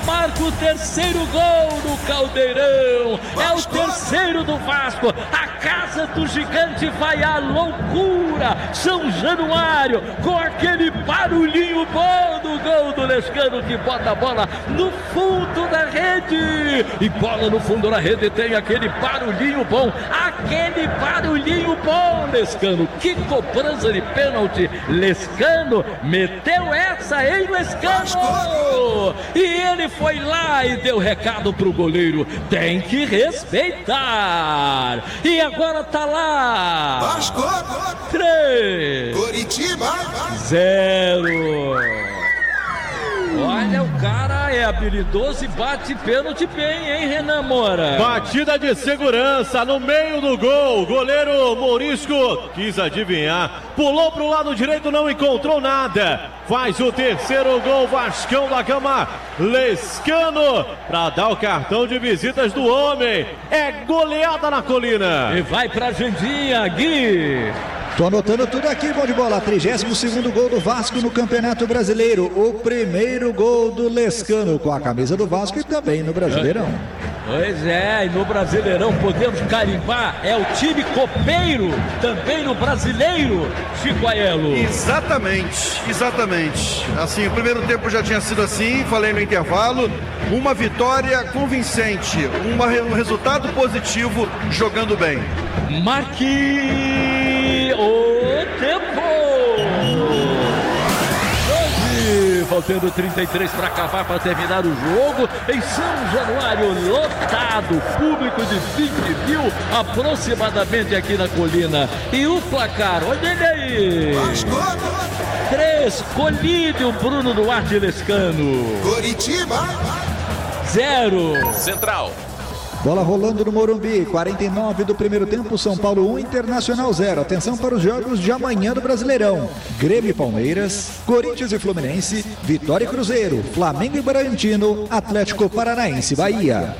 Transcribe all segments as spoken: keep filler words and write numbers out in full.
marca o terceiro gol no Caldeirão. É o terceiro do Vasco. A casa do gigante vai à loucura. São Januário com aquele barulhinho bom do gol do Lescano, que bota a bola no fundo da rede. E bola no fundo da rede tem aquele barulhinho bom. Aquele barulhinho bom, Lescano. Que cobrança de pênalti. Lescano meteu essa, hein, Lescano? E ele foi lá e deu recado pro goleiro. Tem que respeitar. E agora tá lá. Vasco. Três. Curitiba. Zero. Olha, o cara é habilidoso e bate pênalti bem, hein, Renan Moura? Batida de segurança no meio do gol. Goleiro Mourisco quis adivinhar. Pulou pro lado direito, não encontrou nada. Faz o terceiro gol, Vascão da Gama. Lescano para dar o cartão de visitas do homem. É goleada na Colina. E vai pra Jandinha, Gui. Tô anotando tudo aqui, bom de bola. trigésimo segundo gol do Vasco no Campeonato Brasileiro. O primeiro gol do Lescano com a camisa do Vasco e também no Brasileirão. Pois é, e no Brasileirão podemos carimbar, é o time copeiro também no Brasileiro, Chico Aiello. Exatamente, exatamente. Assim, o primeiro tempo já tinha sido assim, falei no intervalo, uma vitória convincente, uma, um resultado positivo jogando bem. Marque o tempo! Faltando trinta e três para acabar, para terminar o jogo em São Januário, lotado, público de vinte mil aproximadamente aqui na Colina. E o placar, olha ele aí. três, Colídio, Bruno Duarte, Lescano. Curitiba. zero. Central. Bola rolando no Morumbi, quarenta e nove do primeiro tempo, São Paulo um, Internacional zero. Atenção para os jogos de amanhã do Brasileirão. Grêmio e Palmeiras, Corinthians e Fluminense, Vitória e Cruzeiro, Flamengo e Bragantino, Atlético Paranaense e Bahia.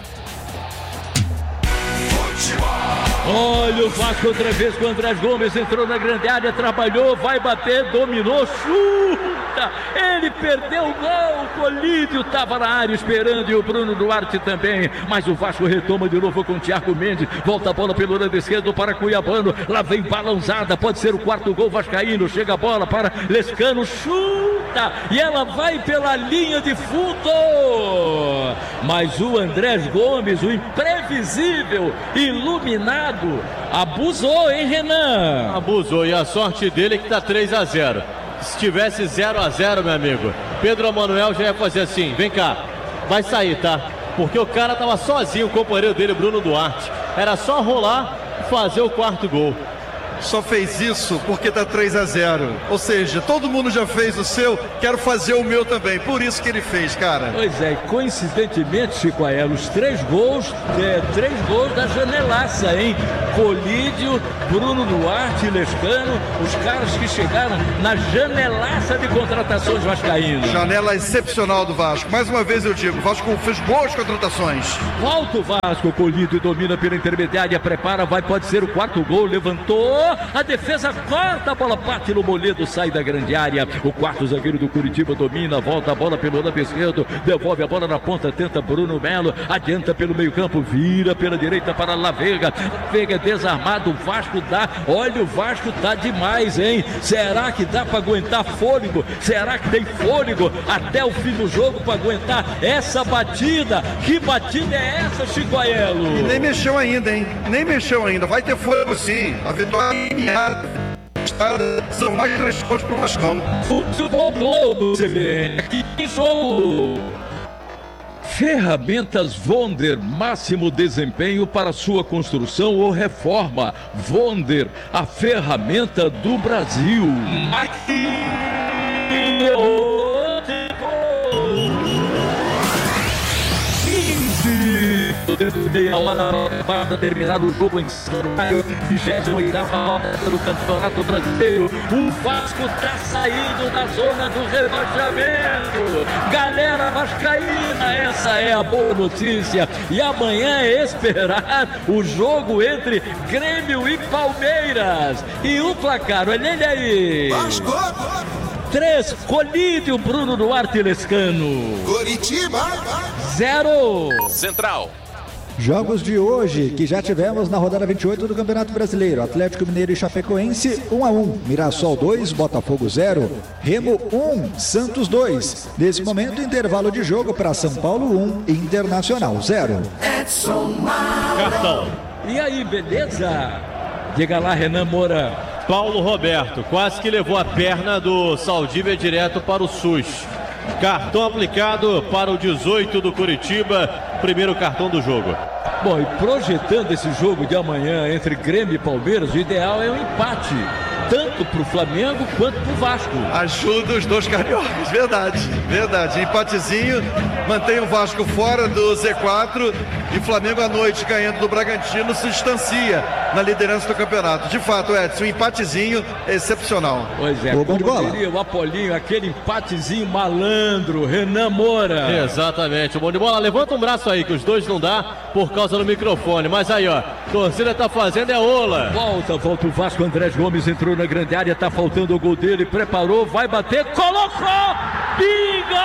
Olha o Vasco outra vez com o Andrés Gomes, entrou na grande área, trabalhou, vai bater, dominou, chuta, ele perdeu o gol, o Colídio estava na área esperando e o Bruno Duarte também, mas o Vasco retoma de novo com o Thiago Mendes, volta a bola pelo lado esquerdo para Cuiabano, lá vem balançada, pode ser o quarto gol vascaíno, chega a bola para Lescano, chuta, e ela vai pela linha de fundo, mas o Andrés Gomes, o imprevisível, iluminado, abusou, hein, Renan? Abusou, e a sorte dele é que tá três a zero. Se tivesse zero a zero, meu amigo, Pedro Emanuel já ia fazer assim, vem cá, vai sair, tá? Porque o cara tava sozinho, o companheiro dele, Bruno Duarte. Era só rolar e fazer o quarto gol. Só fez isso porque tá três a zero. Ou seja, todo mundo já fez o seu, quero fazer o meu também. Por isso que ele fez, cara. Pois é, coincidentemente, Chico Aiello, os três gols, é, três gols da janelaça, hein? Colídio, Bruno Duarte e Lescano, os caras que chegaram na janelaça de contratações vascaínas. Janela excepcional do Vasco. Mais uma vez eu digo, o Vasco fez boas contratações. Volta o Vasco, Colídio domina pela intermediária, prepara, vai, pode ser o quarto gol, levantou. A defesa corta, a bola bate no Moledo, sai da grande área. O quarto zagueiro do Curitiba domina, volta a bola pelo lado esquerdo, devolve a bola na ponta, tenta Bruno Melo, adianta pelo meio campo, vira pela direita para La Vega. Vega desarmado, o Vasco dá, olha, o Vasco tá demais, hein? Será que dá para aguentar fôlego? Será que tem fôlego até o fim do jogo para aguentar essa batida? Que batida é essa, Chico Aiello? E nem mexeu ainda, hein? Nem mexeu ainda, vai ter fôlego sim. A vitória são mais três pontos pro Vascão. Futebol Globo, C B N, aqui sou. Ferramentas Vonder, máximo desempenho para sua construção ou reforma. Vonder, a ferramenta do Brasil. Aqui meia hora para terminar o jogo em vigésima oitava rodada do Campeonato Brasileiro. O Vasco está saindo da zona do rebaixamento. Galera vascaína, essa é a boa notícia. E amanhã é esperar o jogo entre Grêmio e Palmeiras. E o placar, olha ele aí. Vasco. três, Colídio, Bruno Duarte Lescano. Curitiba. zero. Central. Jogos de hoje, que já tivemos na rodada vinte e oito do Campeonato Brasileiro. Atlético Mineiro e Chapecoense, um a um. Mirassol dois, Botafogo zero. Remo um, Santos dois. Nesse momento, intervalo de jogo para São Paulo um, Internacional zero. Cartão. E aí, beleza? Diga lá, Renan Moura. Paulo Roberto, quase que levou a perna do Saldívia direto para o SUS. Cartão aplicado para o dezoito do Curitiba, primeiro cartão do jogo. Bom, e projetando esse jogo de amanhã entre Grêmio e Palmeiras, o ideal é um empate, tanto para o Flamengo quanto para o Vasco. Ajuda os dois cariocas, verdade, verdade. Empatezinho, mantém o Vasco fora do Z quatro e o Flamengo à noite ganhando do Bragantino se distancia na liderança do campeonato. De fato, Edson, um empatezinho excepcional. Pois é, Ô, bom de como bola. diria o Apolinho, aquele empatezinho malandro, Renan Moura. Exatamente, bom de bola. Levanta um braço aí, que os dois não dá por causa do microfone. Mas aí, ó, torcida tá fazendo é ola. Volta, volta o Vasco, André Gomes entrou na grande área, tá faltando o gol dele, preparou, vai bater, colocou! Bingo!